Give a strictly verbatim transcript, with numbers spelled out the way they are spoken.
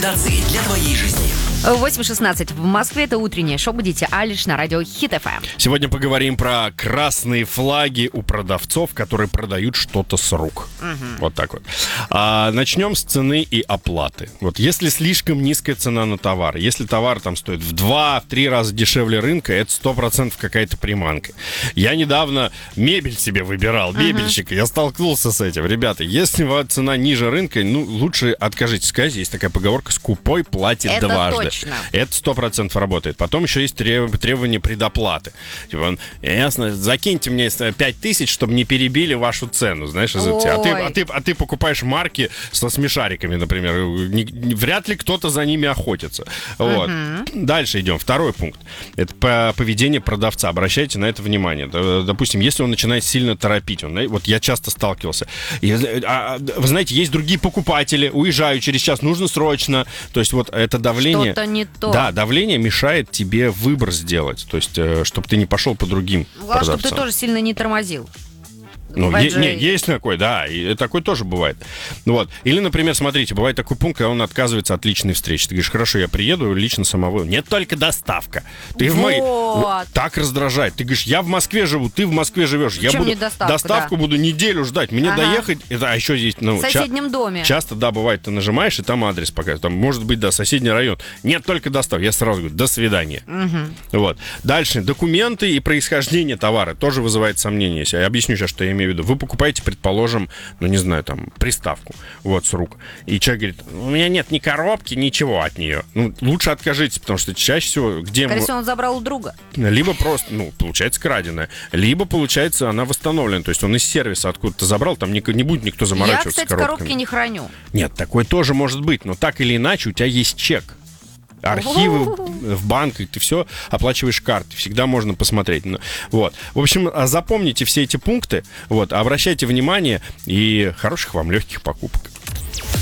рекомендации для твоей жизни. восемь шестнадцать в Москве. Это утреннее шоу «Будите Алиш» на радио Хит эф эм. Сегодня поговорим про красные флаги у продавцов, которые продают что-то с рук. Угу. Вот так вот. А, начнем с цены и оплаты. Вот если слишком низкая цена на товар, если товар там стоит в два-три раза дешевле рынка, это сто процентов какая-то приманка. Я недавно мебель себе выбирал, мебельщика, угу. Я столкнулся с этим. Ребята, если цена ниже рынка, ну, лучше откажитесь. Скажите, есть такая поговорка: скупой платит это дважды. Точно. Это сто процентов работает. Потом еще есть треб- требования предоплаты. Типа, ясно, закиньте мне пять тысяч, чтобы не перебили вашу цену, знаешь, из а ты, а, ты, а ты покупаешь марки со смешариками, например. Не, не, вряд ли кто-то за ними охотится. Вот. Uh-huh. Дальше идем. Второй пункт. Это по поведение продавца. Обращайте на это внимание. Допустим, если он начинает сильно торопить. Он, вот я часто сталкивался. И, а, вы знаете, есть другие покупатели. Уезжаю через час, нужно срочно. То есть вот это давление... Что-то не то. Да, давление мешает тебе выбор сделать. То есть, чтобы ты не пошел по другим Главное, продавцам. чтобы ты тоже сильно не тормозил. Ну, е- же... не, есть такой, да, и такой тоже бывает. Вот. Или, например, смотрите, бывает такой пункт, когда он отказывается от личной встречи. Ты говоришь: хорошо, я приеду, лично самовывоз. Нет, только доставка. Ты вот. в моей... Вот. Так раздражает. Ты говоришь: я в Москве живу, ты в Москве живешь. Я буду... доставка, доставку да. буду неделю ждать. Мне ага. доехать... Это, а еще здесь... Ну, в соседнем ча... доме. Часто, да, бывает, ты нажимаешь, и там адрес показывает. Там может быть, да, соседний район. Нет, только доставка. Я сразу говорю: до свидания. Угу. Вот. Дальше. Документы и происхождение товара тоже вызывает сомнения. Я объясню сейчас, что я имею в виду. Вы покупаете, предположим, ну, не знаю, там, приставку, вот, с рук. И человек говорит: у меня нет ни коробки, ничего от нее. Ну, лучше откажитесь, потому что чаще всего... где Скорее всего, он забрал у друга. Либо просто, ну, получается, краденая. Либо, получается, она восстановлена. То есть он из сервиса откуда-то забрал, там не, не будет никто заморачиваться. Я, кстати, с коробками. коробки не храню. Нет, такое тоже может быть, но так или иначе у тебя есть чек. Архивы в банк, и ты все оплачиваешь картой. Всегда можно посмотреть. Вот. В общем, запомните все эти пункты, вот, обращайте внимание, и хороших вам легких покупок.